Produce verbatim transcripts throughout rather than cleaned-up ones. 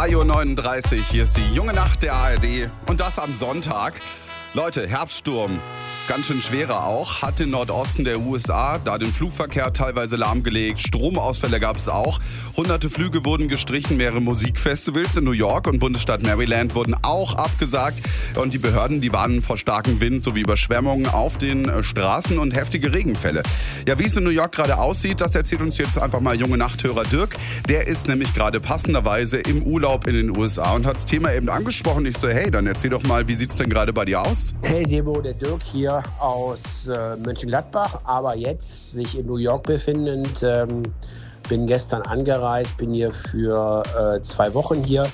drei Uhr neununddreißig, hier ist die junge Nacht der A R D und das am Sonntag. Leute, Herbststurm, ganz schön schwerer auch, hat den Nordosten der U S A, da den Flugverkehr teilweise lahmgelegt, Stromausfälle gab es auch, hunderte Flüge wurden gestrichen, mehrere Musikfestivals in New York und Bundesstaat Maryland wurden auch abgesagt und die Behörden, die warnen vor starkem Wind sowie Überschwemmungen auf den Straßen und heftige Regenfälle. Ja, wie es in New York gerade aussieht, das erzählt uns jetzt einfach mal junge Nachthörer Dirk. Der ist nämlich gerade passenderweise im Urlaub in den U S A und hat das Thema eben angesprochen. Ich so, hey, dann erzähl doch mal, wie sieht's denn gerade bei dir aus? Hey Sebo, der Dirk hier aus äh, Mönchengladbach, aber jetzt sich in New York befindend. Ähm, bin gestern angereist, bin hier für äh, zwei Wochen hier.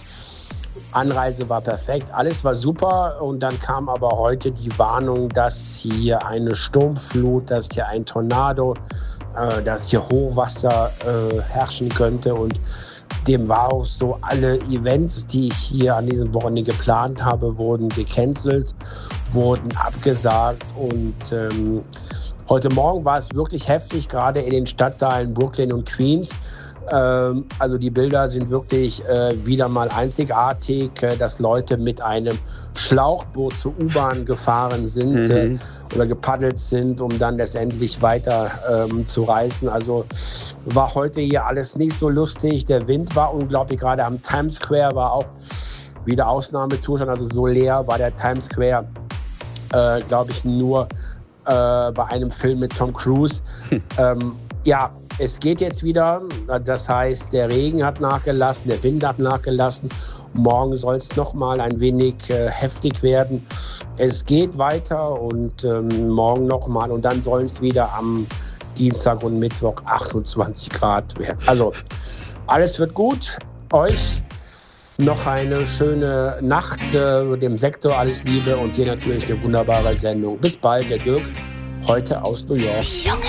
Anreise war perfekt, alles war super und dann kam aber heute die Warnung, dass hier eine Sturmflut, dass hier ein Tornado, äh, dass hier Hochwasser äh, herrschen könnte und dem war auch so, alle Events, die ich hier an diesem Wochenende geplant habe, wurden gecancelt, wurden abgesagt und ähm, heute Morgen war es wirklich heftig, gerade in den Stadtteilen Brooklyn und Queens. Ähm, also die Bilder sind wirklich äh, wieder mal einzigartig, äh, dass Leute mit einem Schlauchboot zur U-Bahn gefahren sind mhm. äh, oder gepaddelt sind, um dann letztendlich weiter ähm, zu reisen. Also war heute hier alles nicht so lustig. Der Wind war unglaublich, gerade am Times Square war auch wieder Ausnahmezustand, also so leer war der Times Square, äh, glaube ich, nur äh, bei einem Film mit Tom Cruise. Hm. Ähm, ja, es geht jetzt wieder, das heißt, der Regen hat nachgelassen, der Wind hat nachgelassen. Morgen soll es noch mal ein wenig äh, heftig werden. Es geht weiter und ähm, morgen noch mal und dann soll es wieder am Dienstag und Mittwoch achtundzwanzig Grad werden. Also alles wird gut. Euch noch eine schöne Nacht, äh, dem Sektor alles Liebe und dir natürlich eine wunderbare Sendung. Bis bald, der Dirk, heute aus New York. Die junge